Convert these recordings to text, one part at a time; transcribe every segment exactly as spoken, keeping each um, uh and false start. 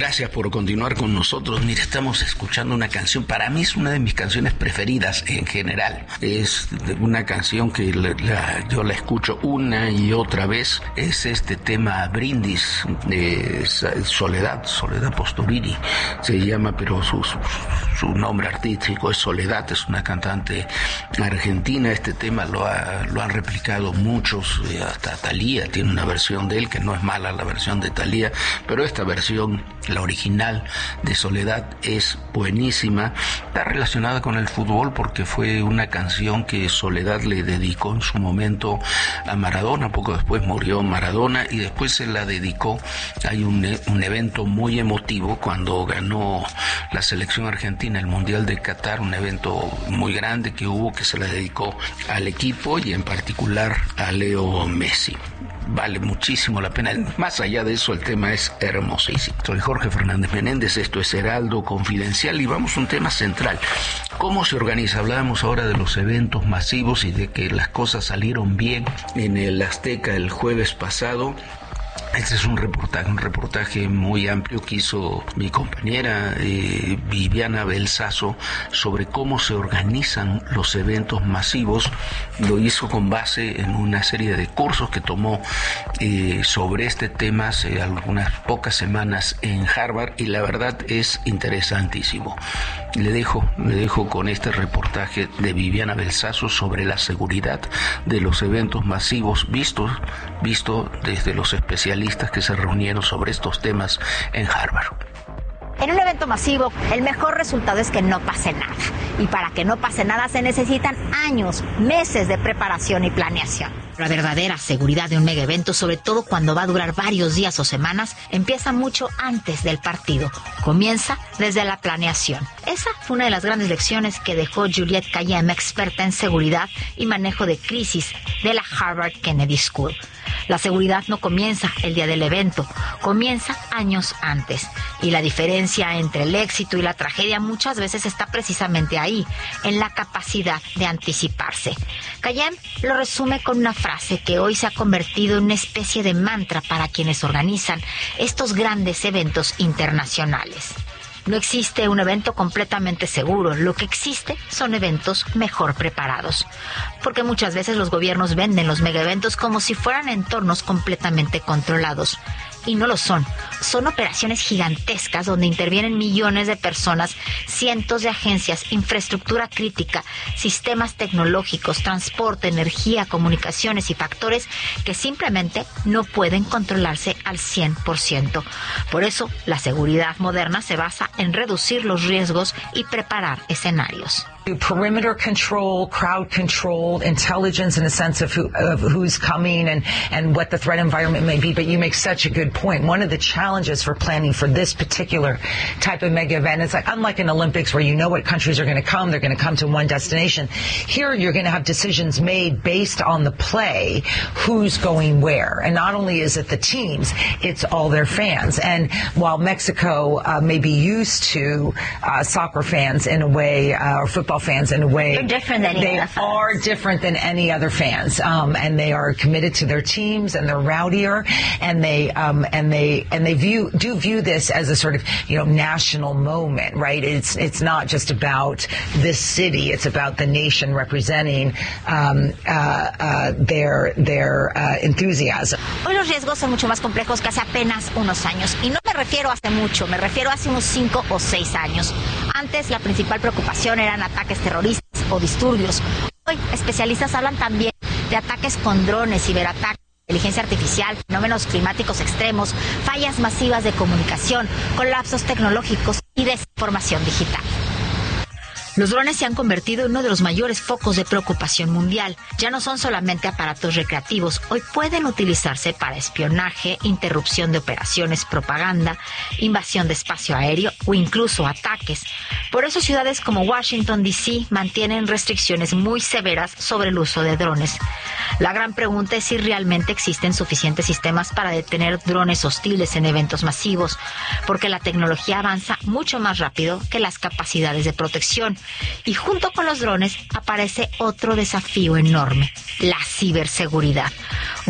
Gracias por continuar con nosotros. Mira, estamos escuchando una canción, para mí es una de mis canciones preferidas en general. Es una canción que la, la, yo la escucho una y otra vez. Es este tema Brindis de Soledad, Soledad Posturini se llama, pero su, su, su nombre artístico es Soledad, es una cantante argentina. Este tema lo, ha, lo han replicado muchos, hasta Thalía tiene una versión de él, que no es mala la versión de Thalía, pero esta versión, la original de Soledad, es buenísima. Está relacionada con el fútbol porque fue una canción que Soledad le dedicó en su momento a Maradona. Poco después murió Maradona y después se la dedicó. Hay un, un evento muy emotivo cuando ganó la selección argentina el Mundial de Qatar, un evento muy grande que hubo, que se la dedicó al equipo y en particular a Leo Messi. Vale muchísimo la pena. Más allá de eso, el tema es hermosísimo. Soy Jorge Fernández Menéndez, esto es Heraldo Confidencial y vamos a un tema central. ¿Cómo se organiza? Hablábamos ahora de los eventos masivos y de que las cosas salieron bien en el Azteca el jueves pasado. Este es un reportaje, un reportaje muy amplio que hizo mi compañera eh, Viviana Belsazo sobre cómo se organizan los eventos masivos. Lo hizo con base en una serie de cursos que tomó eh, sobre este tema hace algunas pocas semanas en Harvard y la verdad es interesantísimo. Le dejo, le dejo con este reportaje de Viviana Belsazo sobre la seguridad de los eventos masivos vistos, visto desde los especialistas que se reunieron sobre estos temas en Harvard. En un evento masivo, el mejor resultado es que no pase nada. Y para que no pase nada se necesitan años, meses de preparación y planeación. La verdadera seguridad de un mega evento, sobre todo cuando va a durar varios días o semanas, empieza mucho antes del partido. Comienza desde la planeación. Esa fue una de las grandes lecciones que dejó Juliette Kayyem, experta en seguridad y manejo de crisis de la Harvard Kennedy School. La seguridad no comienza el día del evento, comienza años antes. Y la diferencia entre el éxito y la tragedia muchas veces está precisamente ahí, en la capacidad de anticiparse. Kayyem lo resume con una frase que hoy se ha convertido en una especie de mantra para quienes organizan estos grandes eventos internacionales. No existe un evento completamente seguro, lo que existe son eventos mejor preparados. Porque muchas veces los gobiernos venden los megaeventos como si fueran entornos completamente controlados. Y no lo son. Son operaciones gigantescas donde intervienen millones de personas, cientos de agencias, infraestructura crítica, sistemas tecnológicos, transporte, energía, comunicaciones y factores que simplemente no pueden controlarse al cien por ciento. Por eso, la seguridad moderna se basa en reducir los riesgos y preparar escenarios. Perimeter control, crowd control, intelligence in the sense of, who, of who's coming and, and what the threat environment may be. But you make such a good point. One of the challenges for planning for this particular type of mega event is like, unlike in Olympics where you know what countries are going to come, they're going to come to one destination. Here you're going to have decisions made based on the play, who's going where. And not only is it the teams, it's all their fans. And while Mexico uh, may be used to uh, soccer fans in a way, uh, or football fans in a way. They're different than they any other are fans. different than any other fans, um, and they are committed to their teams, and they're rowdier, and they um, and they and they view do view this as a sort of you know national moment, right? It's it's not just about this city; it's about the nation representing um, uh, uh, their their uh, enthusiasm. Hoy los riesgos son mucho más complejos que hace apenas unos años, y no me refiero a hace mucho, me refiero a hace unos cinco o seis años. Antes la principal preocupación eran ataques terroristas o disturbios. Hoy especialistas hablan también de ataques con drones, ciberataques, inteligencia artificial, fenómenos climáticos extremos, fallas masivas de comunicación, colapsos tecnológicos y desinformación digital. Los drones se han convertido en uno de los mayores focos de preocupación mundial. Ya no son solamente aparatos recreativos, hoy pueden utilizarse para espionaje, interrupción de operaciones, propaganda, invasión de espacio aéreo o incluso ataques. Por eso ciudades como Washington, D C mantienen restricciones muy severas sobre el uso de drones. La gran pregunta es si realmente existen suficientes sistemas para detener drones hostiles en eventos masivos, porque la tecnología avanza mucho más rápido que las capacidades de protección. Y junto con los drones aparece otro desafío enorme, la ciberseguridad.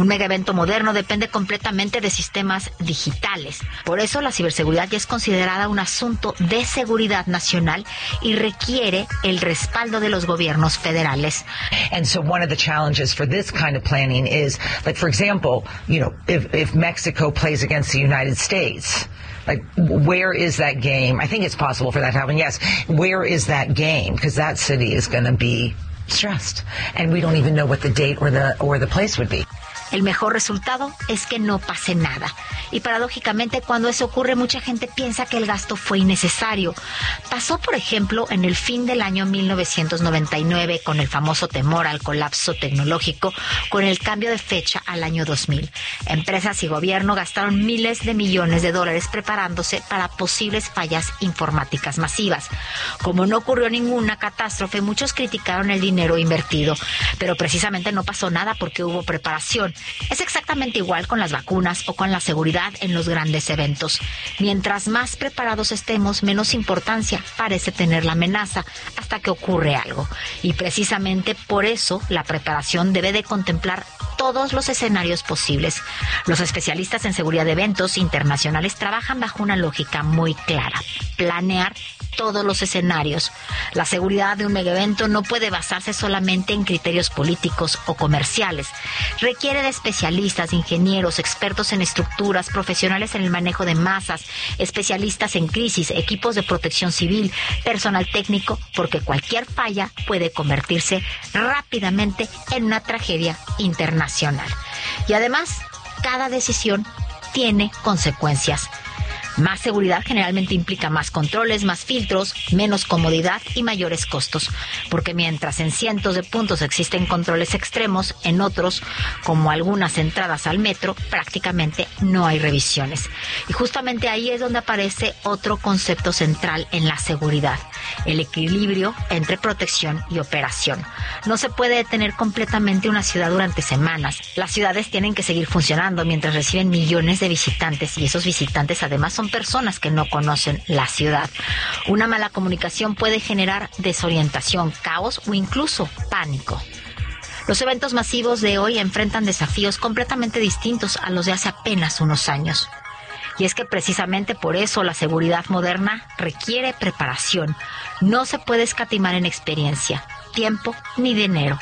Un mega evento moderno depende completamente de sistemas digitales. Por eso la ciberseguridad ya es considerada un asunto de seguridad nacional y requiere el respaldo de los gobiernos federales. And so one of the challenges for this kind of planning is, like, for example, you know, if, if Mexico plays against the United States, like, where is that game? I think it's possible for that to happen, yes. Where is that game? Because that city is going to be stressed, and we don't even know what the date or the or the place would be. El mejor resultado es que no pase nada. Y paradójicamente, cuando eso ocurre, mucha gente piensa que el gasto fue innecesario. Pasó, por ejemplo, en el fin del año mil novecientos noventa y nueve, con el famoso temor al colapso tecnológico, con el cambio de fecha al año dos mil. Empresas y gobierno gastaron miles de millones de dólares preparándose para posibles fallas informáticas masivas. Como no ocurrió ninguna catástrofe, muchos criticaron el dinero invertido. Pero precisamente no pasó nada porque hubo preparación. Es exactamente igual con las vacunas o con la seguridad en los grandes eventos. Mientras más preparados estemos, menos importancia parece tener la amenaza hasta que ocurre algo. Y precisamente por eso la preparación debe de contemplar todos los escenarios posibles. Los especialistas en seguridad de eventos internacionales trabajan bajo una lógica muy clara: planear todos los escenarios. La seguridad de un megaevento no puede basarse solamente en criterios políticos o comerciales. Requiere de especialistas, ingenieros, expertos en estructuras, profesionales en el manejo de masas, especialistas en crisis, equipos de protección civil, personal técnico, porque cualquier falla puede convertirse rápidamente en una tragedia internacional. Y además, cada decisión tiene consecuencias. Más seguridad generalmente implica más controles, más filtros, menos comodidad y mayores costos. Porque mientras en cientos de puntos existen controles extremos, en otros, como algunas entradas al metro, prácticamente no hay revisiones. Y justamente ahí es donde aparece otro concepto central en la seguridad: el equilibrio entre protección y operación. No se puede detener completamente una ciudad durante semanas. Las ciudades tienen que seguir funcionando mientras reciben millones de visitantes, y esos visitantes además son personas que no conocen la ciudad. Una mala comunicación puede generar desorientación, caos o incluso pánico. Los eventos masivos de hoy enfrentan desafíos completamente distintos a los de hace apenas unos años. Y es que precisamente por eso la seguridad moderna requiere preparación. No se puede escatimar en experiencia, tiempo ni dinero.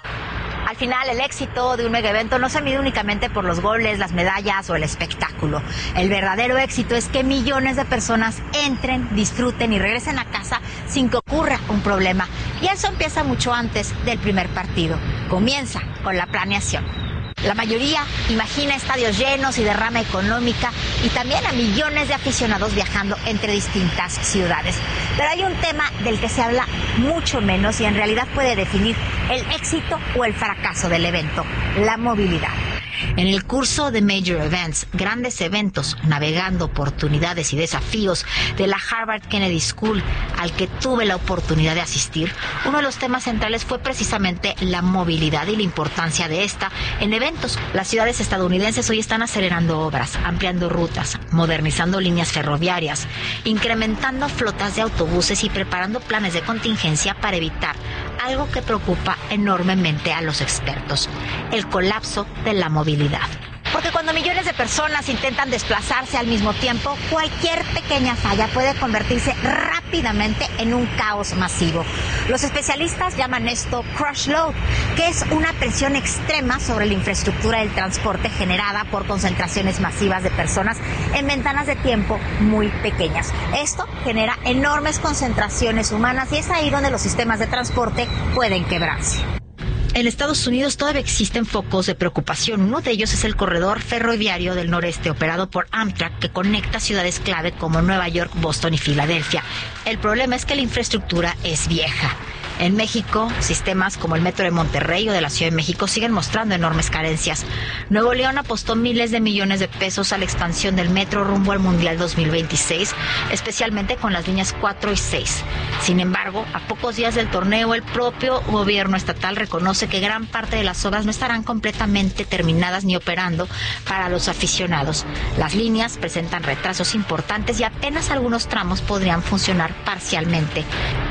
Al final, el éxito de un megaevento no se mide únicamente por los goles, las medallas o el espectáculo. El verdadero éxito es que millones de personas entren, disfruten y regresen a casa sin que ocurra un problema. Y eso empieza mucho antes del primer partido. Comienza con la planeación. La mayoría imagina estadios llenos y derrama económica, y también a millones de aficionados viajando entre distintas ciudades. Pero hay un tema del que se habla mucho menos y en realidad puede definir el éxito o el fracaso del evento: la movilidad. En el curso de Major Events, grandes eventos, navegando oportunidades y desafíos de la Harvard Kennedy School, al que tuve la oportunidad de asistir, uno de los temas centrales fue precisamente la movilidad y la importancia de esta en eventos. Las ciudades estadounidenses hoy están acelerando obras, ampliando rutas, modernizando líneas ferroviarias, incrementando flotas de autobuses y preparando planes de contingencia para evitar algo que preocupa enormemente a los expertos: el colapso de la movilidad. Porque cuando millones de personas intentan desplazarse al mismo tiempo, cualquier pequeña falla puede convertirse rápidamente en un caos masivo. Los especialistas llaman esto crush load, que es una presión extrema sobre la infraestructura del transporte generada por concentraciones masivas de personas en ventanas de tiempo muy pequeñas. Esto genera enormes concentraciones humanas y es ahí donde los sistemas de transporte pueden quebrarse. En Estados Unidos todavía existen focos de preocupación. Uno de ellos es el corredor ferroviario del noreste operado por Amtrak, que conecta ciudades clave como Nueva York, Boston y Filadelfia. El problema es que la infraestructura es vieja. En México, sistemas como el Metro de Monterrey o de la Ciudad de México siguen mostrando enormes carencias. Nuevo León apostó miles de millones de pesos a la expansión del metro rumbo al Mundial dos mil veintiséis, especialmente con las líneas cuatro y seis. Sin embargo, a pocos días del torneo, el propio gobierno estatal reconoce que gran parte de las obras no estarán completamente terminadas ni operando para los aficionados. Las líneas presentan retrasos importantes y apenas algunos tramos podrían funcionar parcialmente.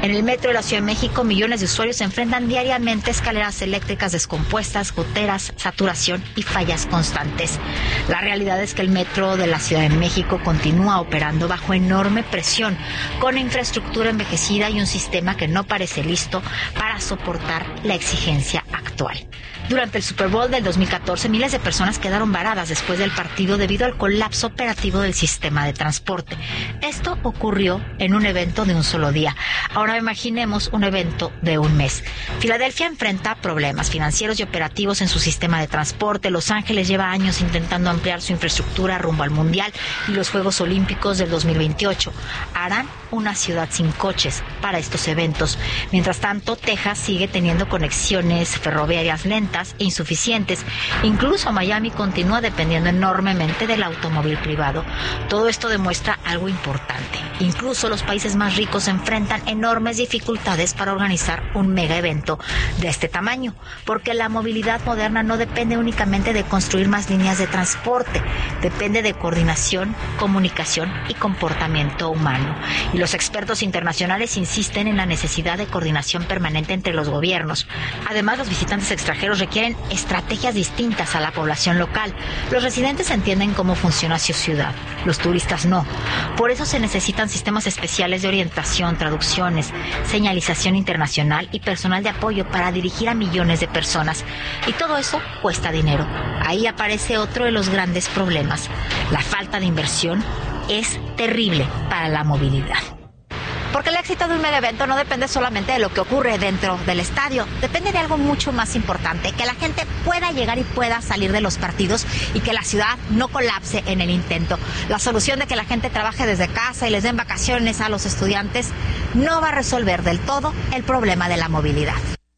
En el metro de la Ciudad de México, millones de usuarios se enfrentan diariamente a escaleras eléctricas descompuestas, goteras, saturación y fallas constantes. La realidad es que el metro de la Ciudad de México continúa operando bajo enorme presión, con infraestructura envejecida y un sistema que no parece listo para soportar la exigencia actual. Durante el Super Bowl del dos mil catorce, miles de personas quedaron varadas después del partido debido al colapso operativo del sistema de transporte. Esto ocurrió en un evento de un solo día. Ahora imaginemos un evento de un mes. Filadelfia enfrenta problemas financieros y operativos en su sistema de transporte. Los Ángeles lleva años intentando ampliar su infraestructura rumbo al Mundial y los Juegos Olímpicos del dos mil veintiocho. Harán una ciudad sin coches para estos eventos. Mientras tanto, Texas sigue teniendo conexiones ferroviarias lentas e insuficientes. Incluso Miami continúa dependiendo enormemente del automóvil privado. Todo esto demuestra algo importante. Incluso los países más ricos enfrentan enormes dificultades para organizar un mega evento de este tamaño, porque la movilidad moderna no depende únicamente de construir más líneas de transporte, depende de coordinación, comunicación y comportamiento humano. Y los expertos internacionales insisten en la necesidad de coordinación permanente entre los gobiernos. Además, los visitantes extranjeros requieren estrategias distintas a la población local. Los residentes entienden cómo funciona su ciudad, los turistas no. Por eso se necesitan sistemas especiales de orientación, traducciones, señalización internacional y personal de apoyo para dirigir a millones de personas. Y todo eso cuesta dinero. Ahí aparece otro de los grandes problemas. La falta de inversión es terrible para la movilidad. Porque el éxito de un mega evento no depende solamente de lo que ocurre dentro del estadio, depende de algo mucho más importante, que la gente pueda llegar y pueda salir de los partidos y que la ciudad no colapse en el intento. La solución de que la gente trabaje desde casa y les den vacaciones a los estudiantes no va a resolver del todo el problema de la movilidad.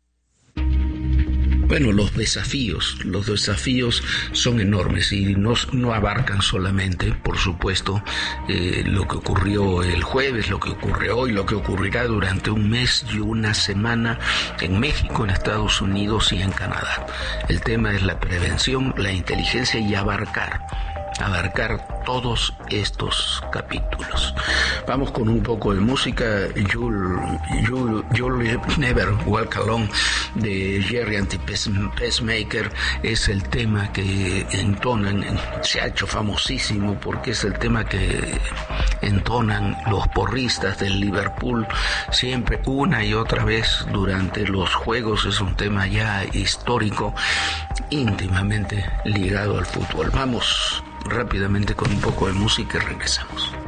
Bueno, los desafíos, los desafíos son enormes y no, no abarcan solamente, por supuesto, eh, lo que ocurrió el jueves, lo que ocurre hoy, lo que ocurrirá durante un mes y una semana en México, en Estados Unidos y en Canadá. El tema es la prevención, la inteligencia y abarcar, abarcar todos estos capítulos. Vamos con un poco de música. You'll, you'll, you'll Never Walk Alone de Jerry and the Pacemaker es el tema que entonan, se ha hecho famosísimo porque es el tema que entonan los porristas del Liverpool siempre, una y otra vez durante los juegos. Es un tema ya histórico, íntimamente ligado al fútbol. Vamos rápidamente con un poco de música y regresamos.